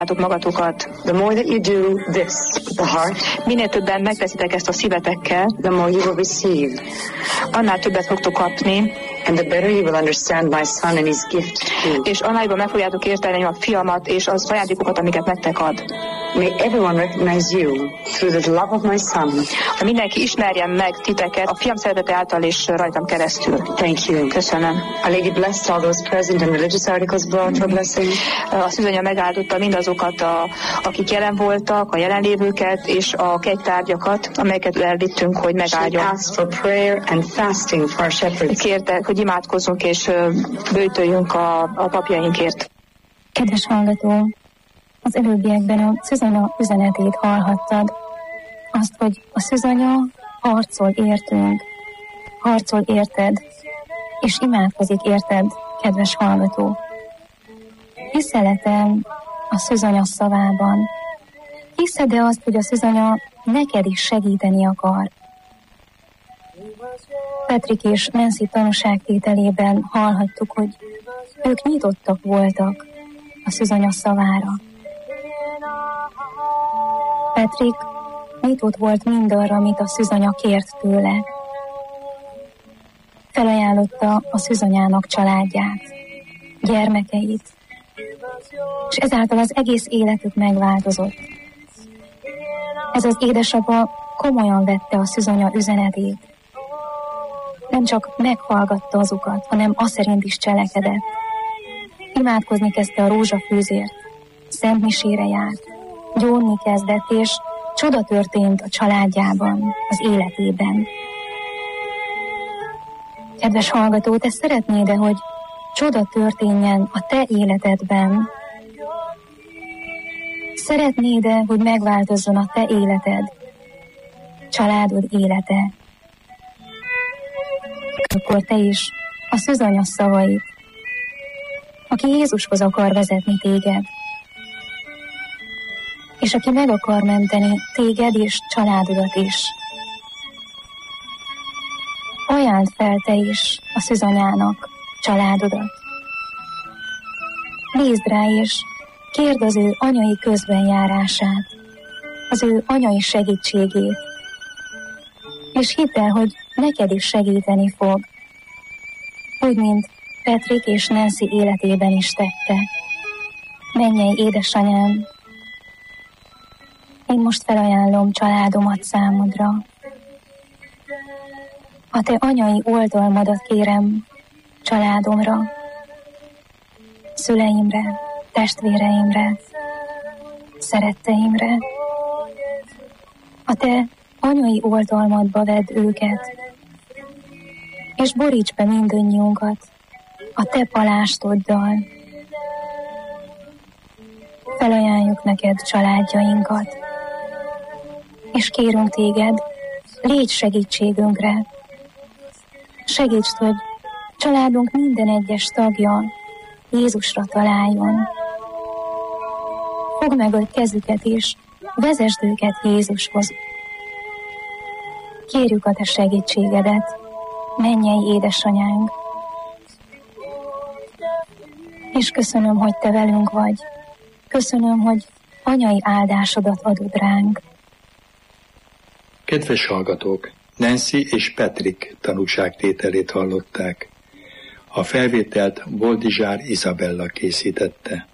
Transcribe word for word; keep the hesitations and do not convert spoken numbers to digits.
magatokat. The more that you do this with the heart, minél többen megteszitek ezt a szívetekkel, the more you will receive. Annál többet fogtok kapni, and the better you will understand my son and his gift to you. És annál jobban meg fogjátok érteni a fiamat és az ajándékokat, amiket nektek ad. May everyone recognize you through the love of my son. Ha mindenki ismerjen meg titeket a fiam szeretete által és rajtam keresztül. Thank you. Köszönöm. Our Lady blessed all those present and religious articles brought her blessing. A szűzanya megáldotta mindazokat, a, akik jelen voltak, a jelenlévőket és a kegytárgyakat, amelyeket elvittünk, hogy megáldjon. She asked for prayer and fasting for our shepherds. Kérte, hogy imádkozzunk és böjtöljünk a, a papjainkért. Kedves hallgató, az előbbiekben a szűzanya üzenetét hallhattad. Azt, hogy a szűzanya harcol értünk, harcol érted, és imádkozik érted, kedves hallgató. Hiszel-e a szűzanya szavában? Hiszed-e azt, hogy a szűzanya neked is segíteni akar? Patrick és Nancy tanúságtételében hallhattuk, hogy ők nyitottak voltak a szűzanya szavára. Patrick nyitott volt mindarra, amit a szűzanya kért tőle. Felajánlotta a szűzanyának családját, gyermekeit, és ezáltal az egész életük megváltozott. Ez az édesapa komolyan vette a szűzanya üzenetét. Nem csak meghallgatta azokat, hanem azt szerint is cselekedett. Imádkozni kezdte a rózsafűzért, szentmisére járt, gyónni kezdett, és csoda történt a családjában, az életében. Kedves hallgató, te szeretnéd-e, hogy csoda történjen a te életedben? Szeretnéd-e, hogy megváltozzon a te életed, családod élete? Akkor te is a szűzanya szavait, aki Jézushoz akar vezetni téged, és aki meg akar menteni téged és családodat is. Ajánld fel te is a szűzanyának családodat. Nézd rá és kérd az ő anyai közbenjárását, az ő anyai segítségét, és hidd el, hogy neked is segíteni fog, úgy, mint Patrick és Nancy életében is tette. Mennyei édesanyám, én most felajánlom családomat számodra. A te anyai oldalmadat kérem családomra, szüleimre, testvéreimre, szeretteimre. A te anyai oltalmadba vedd őket, és boríts be mindannyiunkat a te palástoddal. Felajánljuk neked családjainkat, és kérünk téged, légy segítségünkre. Segítsd, hogy családunk minden egyes tagja Jézusra találjon. Fogd meg a kezüket és vezesd őket Jézushoz. Kérjük a te segítségedet, mennyei édesanyánk. És köszönöm, hogy te velünk vagy. Köszönöm, hogy anyai áldásodat adod ránk. Kedves hallgatók, Nancy és Patrick tanúságtételét hallották. A felvételt Boldizsár Izabella készítette.